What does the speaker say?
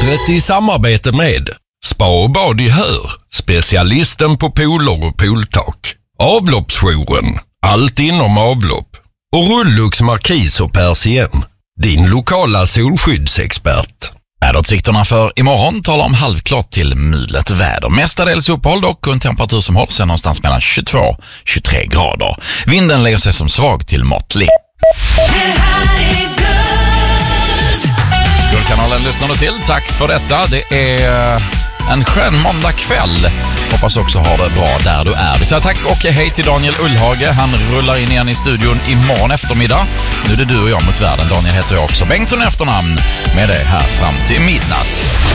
Vädret i samarbete med Spa och bad i Hör, specialisten på pooler och pooltak. Avloppsjouren, allt inom avlopp. Och Rullux Markis och Persien, din lokala solskyddsexpert. Väderutsikterna för imorgon talar om halvklart till mulet väder. Mestadels uppehåll dock och en temperatur som håller sig någonstans mellan 22-23 grader. Vinden lägger sig som svag till måttlig. Guldkanalen lyssnar du till. Tack för detta. Det är en skön måndagkväll. Hoppas också ha det bra där du är. Vi säger tack och hej till Daniel Ullhage. Han rullar in igen i studion imorgon eftermiddag. Nu är det du och jag mot världen. Daniel heter jag också. Bengtsson efternamn med dig här fram till midnatt.